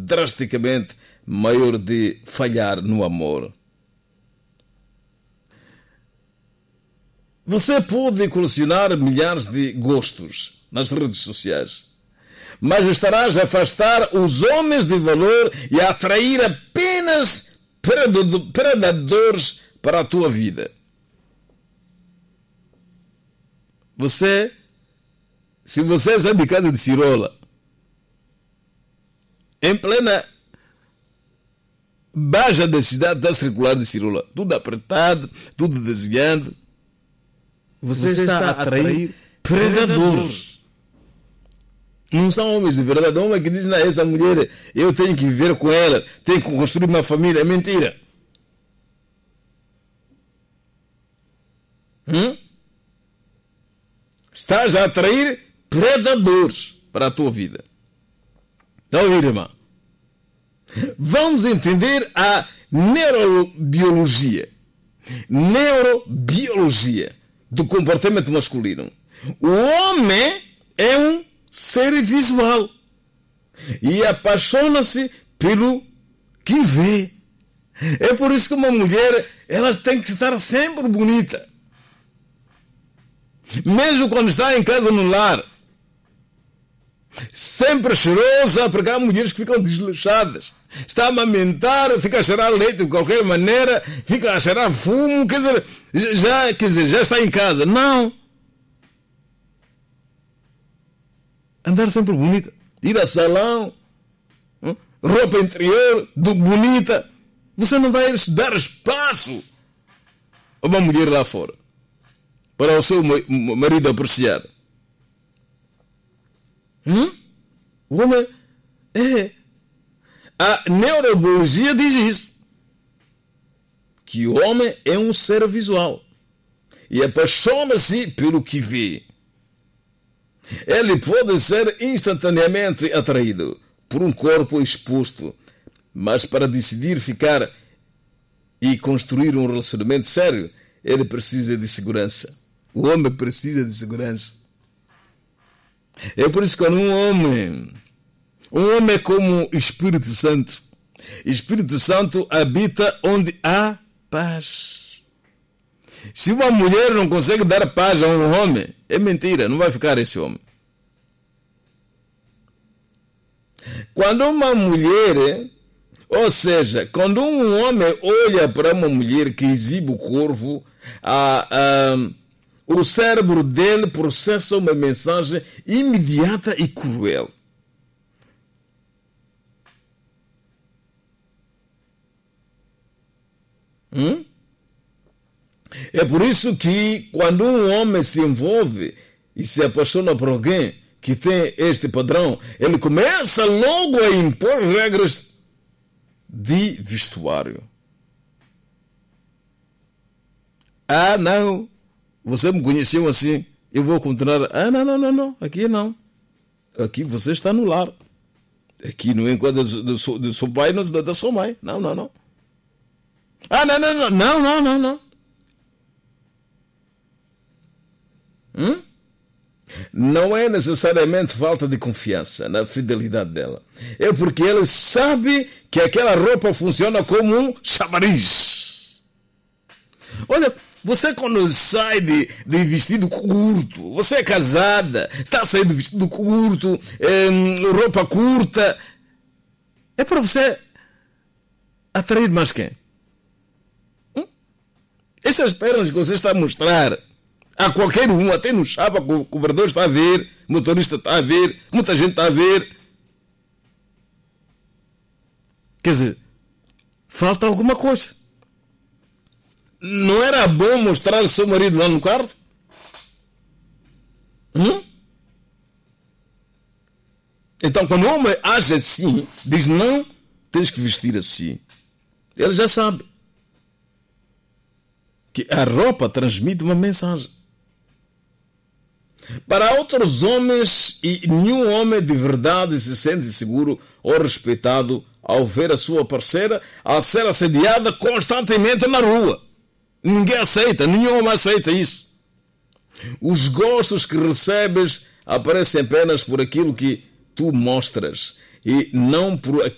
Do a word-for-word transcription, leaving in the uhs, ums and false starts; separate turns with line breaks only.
drasticamente maior de falhar no amor. Você pode colecionar milhares de gostos nas redes sociais, mas estarás a afastar os homens de valor e a atrair apenas predadores para a tua vida. Você, se você está de casa de cirola, em plena baixa densidade da circular de cirola, tudo apertado, tudo desenhando, você, você está, está a atrair predadores. Não são homens de verdade. Homem que diz, não, essa mulher, eu tenho que viver com ela, tenho que construir uma família. É mentira. Hum? Estás a atrair predadores para a tua vida. Então, irmã, vamos entender a neurobiologia. Neurobiologia do comportamento masculino. O homem é um ser visual e apaixona-se pelo que vê. É por isso que uma mulher, ela tem que estar sempre bonita, mesmo quando está em casa, no lar, sempre cheirosa, porque há mulheres que ficam desleixadas, está a amamentar, fica a cheirar leite de qualquer maneira, fica a cheirar fumo, quer dizer, já, quer dizer, já está em casa. Não. Andar sempre bonita, ir a salão, roupa interior, do bonita. Você não vai dar espaço a uma mulher lá fora para o seu marido apreciar. Hum? O homem é. A neurobiologia diz isso, que o homem é um ser visual e apaixona-se pelo que vê. Ele pode ser instantaneamente atraído por um corpo exposto, mas para decidir ficar e construir um relacionamento sério, ele precisa de segurança. O homem precisa de segurança. É por isso que quando um homem, um homem é como Espírito Santo. Espírito Santo habita onde há paz. Se uma mulher não consegue dar paz a um homem, é mentira, não vai ficar esse homem. Quando uma mulher, ou seja, quando um homem olha para uma mulher que exibe o corpo, a, a, o cérebro dele processa uma mensagem imediata e cruel. Hum? É por isso que quando um homem se envolve e se apaixona por alguém que tem este padrão, ele começa logo a impor regras de vestuário. Ah, não, você me conheceu assim, eu vou continuar. Ah, não, não, não, não, aqui não. Aqui você está no lar. Aqui não enquadra do seu, do seu pai, não da sua mãe. Não, não, não. Ah, não, não, não, não, não, não, não. Hum? Não é necessariamente falta de confiança na fidelidade dela. É porque ele sabe que aquela roupa funciona como um chamariz. Olha, você quando sai de, de vestido curto, você é casada, está saindo de vestido curto, é, roupa curta, é para você atrair mais quem? Hum? Essas pernas que você está a mostrar a qualquer um, até no chapa, o cobrador está a ver, o motorista está a ver, muita gente está a ver. Quer dizer, falta alguma coisa. Não era bom mostrar o seu marido lá no quarto? Hum? Então, quando o homem age assim, diz não, tens que vestir assim. Ele já sabe que a roupa transmite uma mensagem. Para outros homens, e nenhum homem de verdade se sente seguro ou respeitado ao ver a sua parceira a ser assediada constantemente na rua. Ninguém aceita, nenhum homem aceita isso. Os gostos que recebes aparecem apenas por aquilo que tu mostras e não por aquilo